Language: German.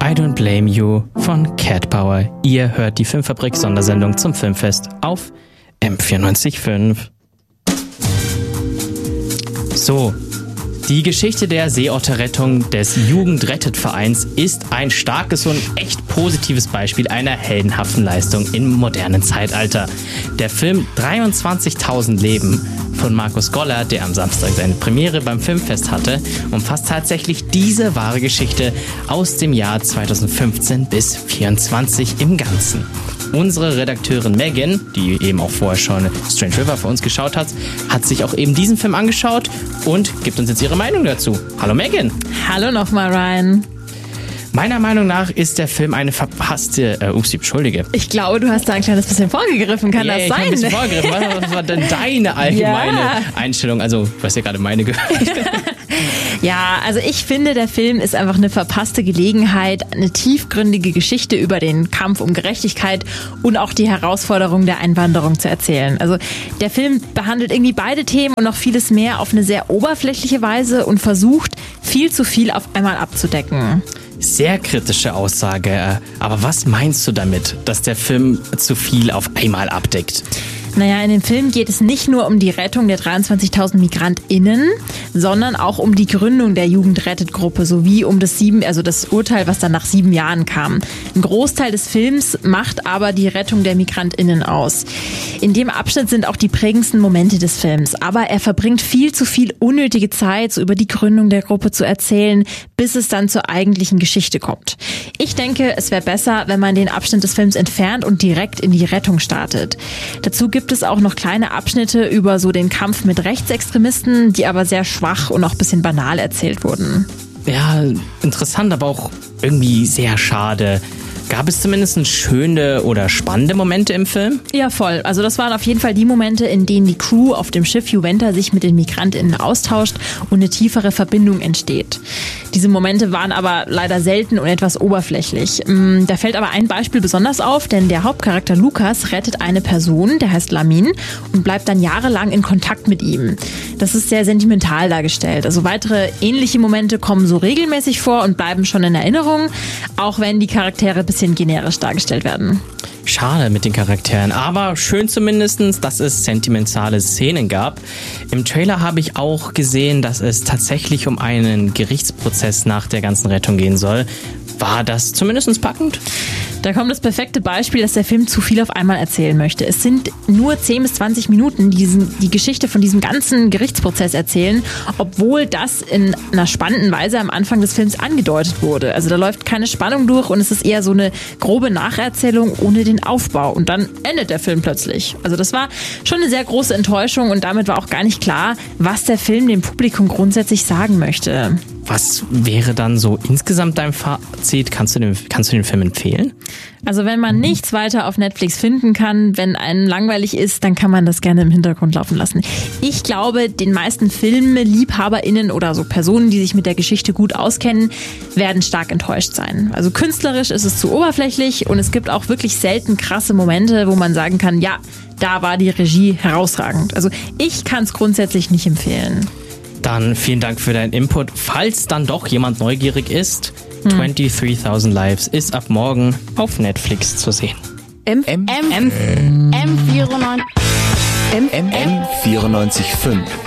I Don't Blame You von Cat Power. Ihr hört die Filmfabrik-Sondersendung zum Filmfest auf M94.5. So, die Geschichte der Seeotterrettung des Jugendrettet-Vereins ist ein starkes und echt positives Beispiel einer heldenhaften Leistung im modernen Zeitalter. Der Film 23.000 Leben von Markus Goller, der am Samstag seine Premiere beim Filmfest hatte, umfasst tatsächlich diese wahre Geschichte aus dem Jahr 2015 bis 2024 im Ganzen. Unsere Redakteurin Megan, die eben auch vorher schon Strange River für uns geschaut hat, hat sich auch eben diesen Film angeschaut und gibt uns jetzt ihre Meinung dazu. Hallo Megan. Hallo nochmal, Ryan. Meiner Meinung nach ist der Film eine verpasste... Entschuldige. Ich glaube, du hast da ein kleines bisschen vorgegriffen. Kann das sein? Ich habe ein bisschen vorgegriffen. Was war denn deine allgemeine Einstellung? Also, du hast ja gerade meine gehört. Ja, also ich finde, der Film ist einfach eine verpasste Gelegenheit, eine tiefgründige Geschichte über den Kampf um Gerechtigkeit und auch die Herausforderung der Einwanderung zu erzählen. Also der Film behandelt irgendwie beide Themen und noch vieles mehr auf eine sehr oberflächliche Weise und versucht, viel zu viel auf einmal abzudecken. Sehr kritische Aussage. Aber was meinst du damit, dass der Film zu viel auf einmal abdeckt? Naja, in dem Film geht es nicht nur um die Rettung der 23.000 MigrantInnen, sondern auch um die Gründung der Jugendrettet-Gruppe sowie um das Urteil, was dann nach 7 Jahren kam. Ein Großteil des Films macht aber die Rettung der MigrantInnen aus. In dem Abschnitt sind auch die prägendsten Momente des Films, aber er verbringt viel zu viel unnötige Zeit, so über die Gründung der Gruppe zu erzählen, bis es dann zur eigentlichen Geschichte kommt. Ich denke, es wäre besser, wenn man den Abschnitt des Films entfernt und direkt in die Rettung startet. Dazu gibt es auch noch kleine Abschnitte über so den Kampf mit Rechtsextremisten, die aber sehr schwach und auch ein bisschen banal erzählt wurden. Ja, interessant, aber auch irgendwie sehr schade. Gab es zumindest schöne oder spannende Momente im Film? Ja, voll. Also das waren auf jeden Fall die Momente, in denen die Crew auf dem Schiff Juventa sich mit den MigrantInnen austauscht und eine tiefere Verbindung entsteht. Diese Momente waren aber leider selten und etwas oberflächlich. Da fällt aber ein Beispiel besonders auf, denn der Hauptcharakter Lukas rettet eine Person, der heißt Lamin, und bleibt dann jahrelang in Kontakt mit ihm. Das ist sehr sentimental dargestellt. Also weitere ähnliche Momente kommen so regelmäßig vor und bleiben schon in Erinnerung, auch wenn die Charaktere ein bisschen generisch dargestellt werden. Schade mit den Charakteren, aber schön zumindest, dass es sentimentale Szenen gab. Im Trailer habe ich auch gesehen, dass es tatsächlich um einen Gerichtsprozess nach der ganzen Rettung gehen soll. War das zumindest packend? Da kommt das perfekte Beispiel, dass der Film zu viel auf einmal erzählen möchte. Es sind nur 10 bis 20 Minuten, die die Geschichte von diesem ganzen Gerichtsprozess erzählen, obwohl das in einer spannenden Weise am Anfang des Films angedeutet wurde. Also da läuft keine Spannung durch und es ist eher so eine grobe Nacherzählung ohne den Aufbau. Und dann endet der Film plötzlich. Also das war schon eine sehr große Enttäuschung und damit war auch gar nicht klar, was der Film dem Publikum grundsätzlich sagen möchte. Was wäre dann so insgesamt dein Fazit? Kannst du den Film empfehlen? Also wenn man nichts weiter auf Netflix finden kann, wenn einem langweilig ist, dann kann man das gerne im Hintergrund laufen lassen. Ich glaube, den meisten FilmliebhaberInnen oder so Personen, die sich mit der Geschichte gut auskennen, werden stark enttäuscht sein. Also künstlerisch ist es zu oberflächlich und es gibt auch wirklich selten krasse Momente, wo man sagen kann, ja, da war die Regie herausragend. Also ich kann es grundsätzlich nicht empfehlen. Dann vielen Dank für deinen Input. Falls dann doch jemand neugierig ist, 23.000 Lives ist ab morgen auf Netflix zu sehen. M94.5